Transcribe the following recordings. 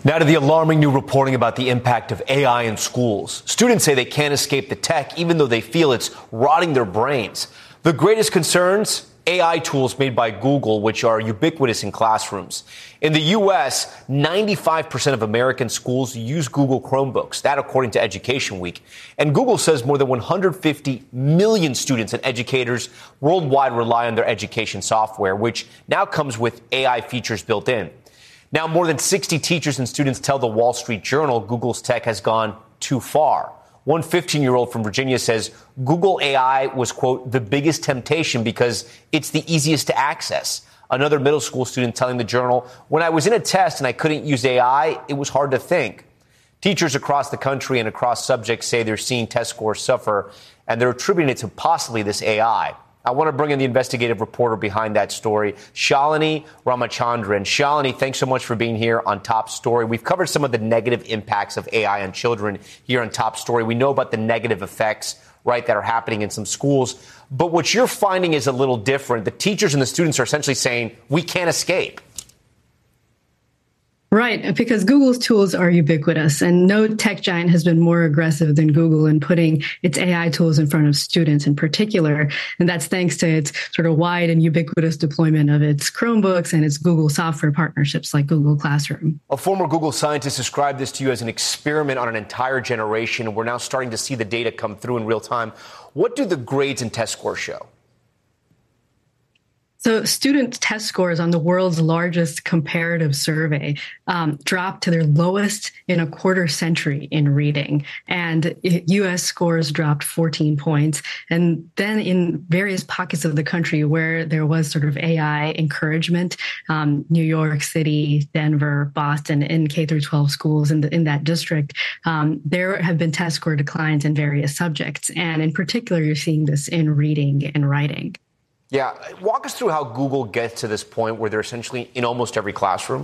Now to the alarming new reporting about the impact of AI in schools. Students say they can't escape the tech, even though they feel it's rotting their brains. The greatest concerns? AI tools made by Google, which are ubiquitous in classrooms. In the U.S., 95% of American schools use Google Chromebooks. That according to Education Week. And Google says more than 150 million students and educators worldwide rely on their education software, which now comes with AI features built in. Now, more than 60 teachers and students tell the Wall Street Journal Google's tech has gone too far. One 15-year-old from Virginia says Google AI was, quote, the biggest temptation because it's the easiest to access. Another middle school student telling the Journal, when I was in a test and I couldn't use AI, it was hard to think. Teachers across the country and across subjects say they're seeing test scores suffer, and they're attributing it to possibly this AI. I want to bring in the investigative reporter behind that story, Shalini Ramachandran. Shalini, thanks so much for being here on Top Story. We've covered some of the negative impacts of AI on children here on Top Story. We know about the negative effects, right, that are happening in some schools. But what you're finding is a little different. The teachers and the students are essentially saying, we can't escape. Right, because Google's tools are ubiquitous, and no tech giant has been more aggressive than Google in putting its AI tools in front of students in particular. And that's thanks to its sort of wide and ubiquitous deployment of its Chromebooks and its Google software partnerships like Google Classroom. A former Google scientist described this to you as an experiment on an entire generation, and we're now starting to see the data come through in real time. What do the grades and test scores show? So student test scores on the world's largest comparative survey dropped to their lowest in a quarter century in reading. And U.S. scores dropped 14 points. And then in various pockets of the country where there was sort of AI encouragement, New York City, Denver, Boston, in K through 12 schools in that district, there have been test score declines in various subjects. And in particular, you're seeing this in reading and writing. Yeah. Walk us through how Google gets to this point where they're essentially in almost every classroom.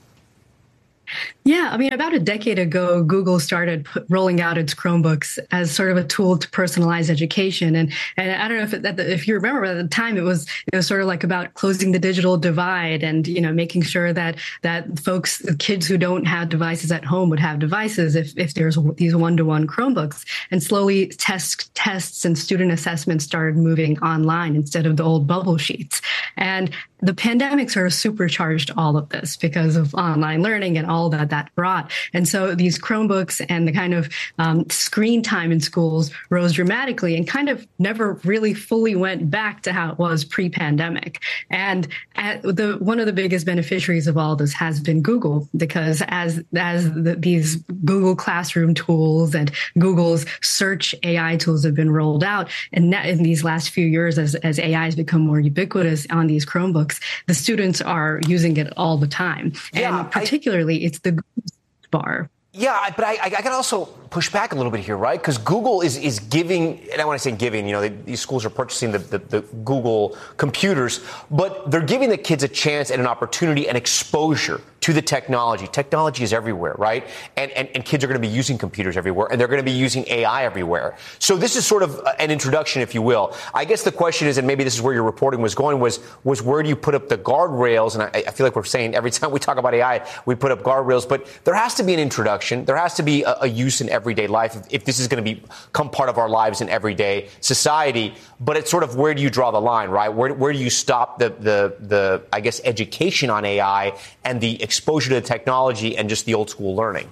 Yeah, I mean, about a decade ago, Google started rolling out its Chromebooks as sort of a tool to personalize education. And I don't know if you remember at the time, it was sort of like about closing the digital divide and, making sure that kids who don't have devices at home would have devices if there's these one-to-one Chromebooks. And slowly tests and student assessments started moving online instead of the old bubble sheets. And the pandemic sort of supercharged all of this because of online learning and all that brought. And so these Chromebooks and the kind of screen time in schools rose dramatically and kind of never really fully went back to how it was pre-pandemic. And one of the biggest beneficiaries of all this has been Google, because as these Google Classroom tools and Google's search AI tools have been rolled out, and in these last few years, as AI has become more ubiquitous on these Chromebooks, the students are using it all the time. Yeah, and particularly, it's the bar. Yeah, but I got to also push back a little bit here, right? Because Google is giving, and I want to say giving, these schools are purchasing the Google computers, but they're giving the kids a chance and an opportunity and exposure to the technology. Technology is everywhere, right? And kids are going to be using computers everywhere, and they're going to be using AI everywhere. So this is sort of an introduction, if you will. I guess the question is, and maybe this is where your reporting was going, was where do you put up the guardrails? And I feel like we're saying every time we talk about AI, we put up guardrails, but there has to be an introduction. There has to be a use in everyday life if this is going to become part of our lives in everyday society. But it's sort of, where do you draw the line, right? Where do you stop the I guess, education on AI and the exposure to the technology and just the old school learning?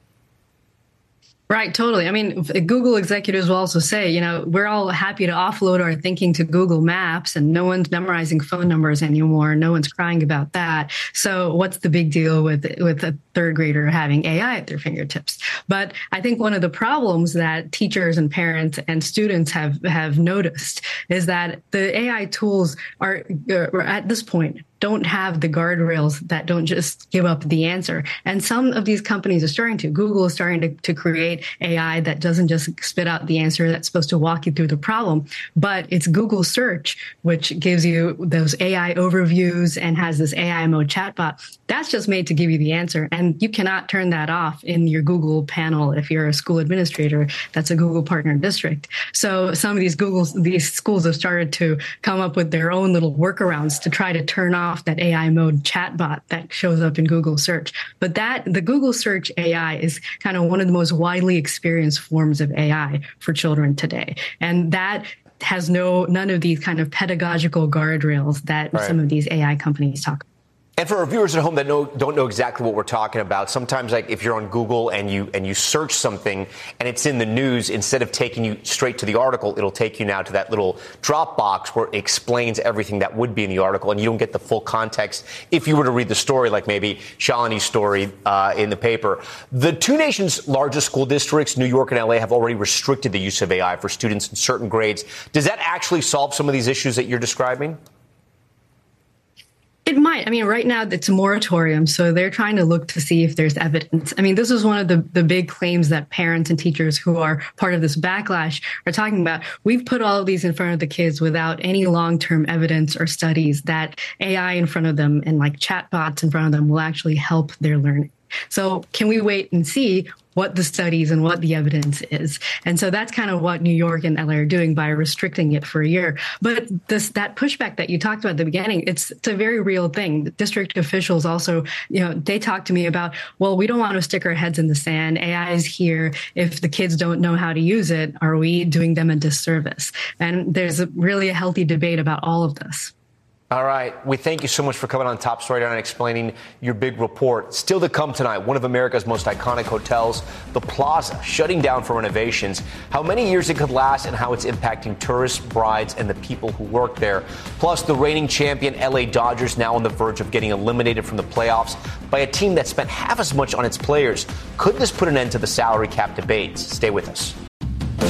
Right, totally. I mean, Google executives will also say, we're all happy to offload our thinking to Google Maps, and no one's memorizing phone numbers anymore. No one's crying about that. So what's the big deal with a third grader having AI at their fingertips? But I think one of the problems that teachers and parents and students have noticed is that the AI tools are at this point don't have the guardrails that don't just give up the answer. And some of these companies are starting to. Google is starting to create AI that doesn't just spit out the answer that's supposed to walk you through the problem, but it's Google Search, which gives you those AI overviews and has this AI mode chatbot That's just made to give you the answer. And you cannot turn that off in your Google panel if you're a school administrator that's a Google partner district. So some of these schools have started to come up with their own little workarounds to try to turn off that AI mode chatbot that shows up in Google search. But the Google search AI is kind of one of the most widely experienced forms of AI for children today. And that has none of these kind of pedagogical guardrails that some of these AI companies talk about. And for our viewers at home that don't know exactly what we're talking about, sometimes like if you're on Google and you search something and it's in the news, instead of taking you straight to the article, it'll take you now to that little drop box where it explains everything that would be in the article, and you don't get the full context if you were to read the story, like maybe Shalini's story in the paper. The two nation's largest school districts, New York and LA, have already restricted the use of AI for students in certain grades. Does that actually solve some of these issues that you're describing? It might. I mean, right now it's a moratorium, so they're trying to look to see if there's evidence. I mean, this is one of the big claims that parents and teachers who are part of this backlash are talking about. We've put all of these in front of the kids without any long-term evidence or studies that AI in front of them and like chatbots in front of them will actually help their learning. So can we wait and see what the studies and what the evidence is? And so that's kind of what New York and LA are doing by restricting it for a year. But that pushback that you talked about at the beginning, it's a very real thing. The district officials also, they talk to me about, well, we don't want to stick our heads in the sand. AI is here. If the kids don't know how to use it, are we doing them a disservice? And there's really a healthy debate about all of this. All right. We thank you so much for coming on Top Story and explaining your big report. Still to come tonight, one of America's most iconic hotels, the Plaza, shutting down for renovations, how many years it could last and how it's impacting tourists, brides, and the people who work there. Plus, the reigning champion LA Dodgers now on the verge of getting eliminated from the playoffs by a team that spent half as much on its players. Could this put an end to the salary cap debates? Stay with us.